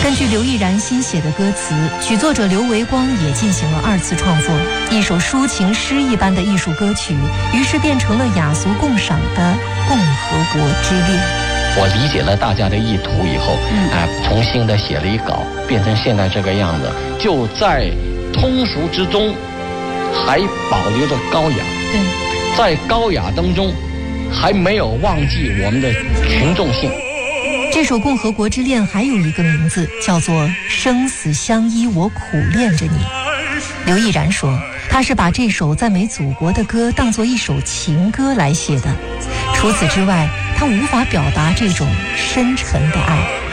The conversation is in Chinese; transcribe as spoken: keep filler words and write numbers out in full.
根据刘毅然新写的歌词，曲作者刘维光也进行了二次创作，一首抒情诗一般的艺术歌曲，于是变成了雅俗共赏的《共和国之恋》。 我理解了大家的意图以后， 嗯， 哎、呃，重新的写了一稿，变成现在这个样子，就在通俗之中，还保留着高雅。 对， 在高雅当中，还没有忘记我们的群众性。 这首《共和国之恋》还有一个名字，叫做《生死相依，我苦恋着你》。刘毅然说，他是把这首赞美祖国的歌当作一首情歌来写的。除此之外，他无法表达这种深沉的爱。